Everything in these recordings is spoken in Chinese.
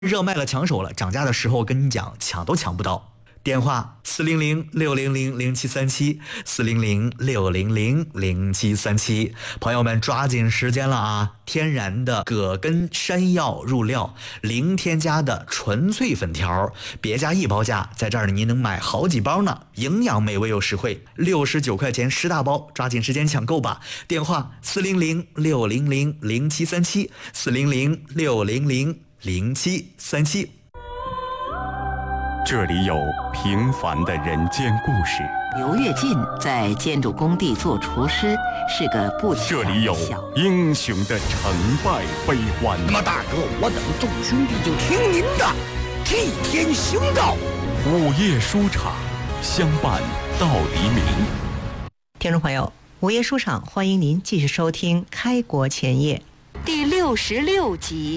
热卖了抢手了，涨价的时候跟你讲抢都抢不到。电话400-600-0737，400-600-0737，朋友们抓紧时间了啊！天然的葛根山药入料，零添加的纯粹粉条，别家一包价，在这儿您能买好几包呢，营养美味又实惠，69块钱10大包，抓紧时间抢购吧！电话400-600-0737，400-600-0737。 这里有平凡的人间故事， 刘跃进在建筑工地做厨师，是个不起眼的这里有英雄的成败悲欢。 那么大哥，我等众兄弟就听您的，替天行道。 午夜书场，相伴到黎明。 听众朋友，午夜书场欢迎您继续收听《开国前夜》 第66集。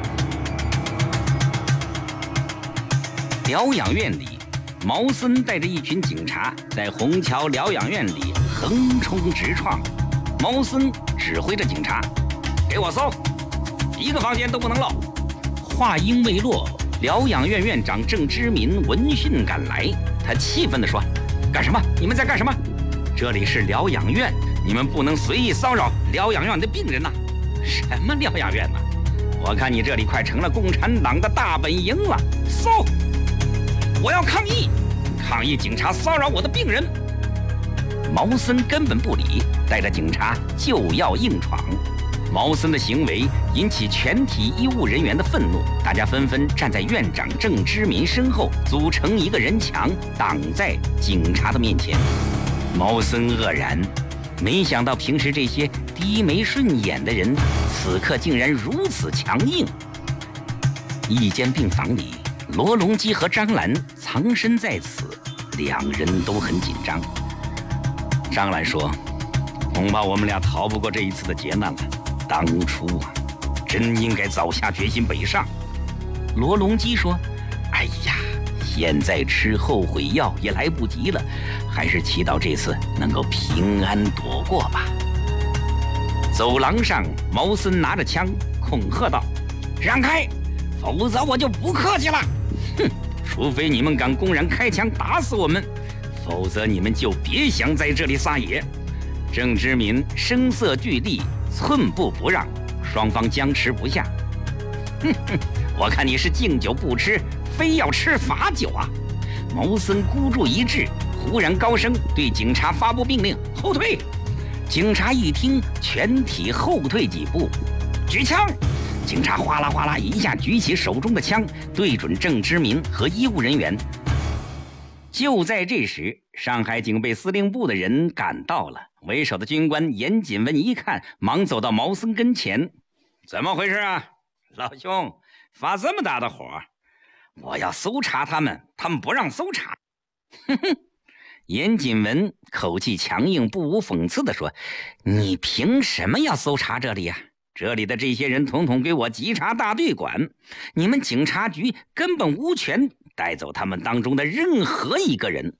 疗养院里，毛森带着一群警察在虹桥疗养院里横冲直撞。毛森指挥着警察：“给我搜，一个房间都不能漏。”话音未落，疗养院院长郑之民闻讯赶来，他气愤地说：“干什么？你们在干什么？这里是疗养院，你们不能随意骚扰疗养院的病人呐！什么疗养院呐？我看你这里快成了共产党的大本营了！搜！我要抗议！抗议警察骚扰我的病人！”毛森根本不理，带着警察就要硬闯。毛森的行为引起全体医务人员的愤怒，大家纷纷站在院长郑之民身后，组成一个人墙，挡在警察的面前。毛森愕然，没想到平时这些低眉顺眼的人，此刻竟然如此强硬。一间病房里，罗隆基和张兰藏身在此，两人都很紧张。张兰说：“恐怕我们俩逃不过这一次的劫难了。当初啊，真应该早下决心北上。”罗隆基说：“哎呀，现在吃后悔药也来不及了，还是祈祷这次能够平安躲过吧。”走廊上，毛森拿着枪恐吓道：“让开，否则我就不客气了！哼，除非你们敢公然开枪打死我们，否则你们就别想在这里撒野。”郑之民声色俱厉，寸步不让，双方僵持不下。哼哼，我看你是敬酒不吃，非要吃罚酒啊！毛森孤注一掷，忽然高声对警察发布命令：“后退！”警察一听，全体后退几步，举枪。警察哗啦哗啦一下举起手中的枪，对准郑之民和医务人员。就在这时，上海警备司令部的人赶到了。为首的军官严谨文一看，忙走到毛森跟前：“怎么回事啊，老兄？发这么大的火？我要搜查他们，他们不让搜查。”哼哼。严谨文口气强硬，不无讽刺地说：“你凭什么要搜查这里啊？这里的这些人统统归我稽查大队管，你们警察局根本无权带走他们当中的任何一个人。”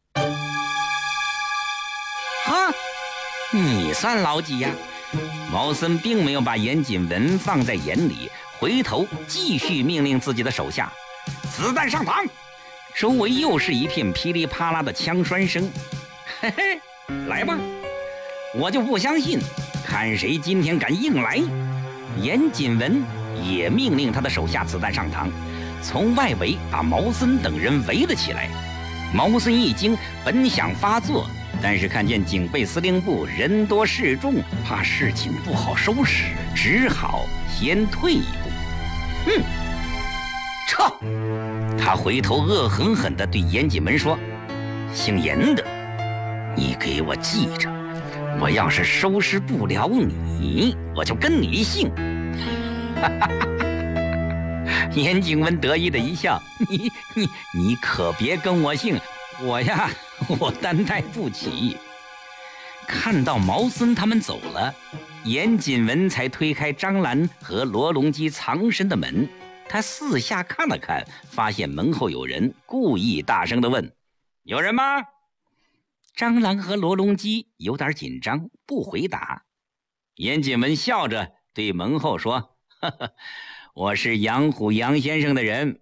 哈，你算老几呀？毛森并没有把严谨文放在眼里，回头继续命令自己的手下：“子弹上膛！”周围又是一片噼里啪啦的枪栓声。嘿嘿，来吧，我就不相信，看谁今天敢硬来！严谨文也命令他的手下子弹上膛，从外围把毛森等人围了起来。毛森一惊，本想发作，但是看见警备司令部人多势众，怕事情不好收拾，只好先退一步。撤！他回头恶狠狠地对严谨文说：“姓严的，你给我记着，我要是收拾不了你，我就跟你姓。”哈哈哈！严谨文得意的一笑：“你可别跟我姓，我担待不起。”看到毛森他们走了，严谨文才推开张兰和罗隆基藏身的门。他四下看了看，发现门后有人，故意大声地问：“有人吗？”张兰和罗隆基有点紧张，不回答。严谨文笑着对门后说：“呵呵， 我是杨虎杨先生的人。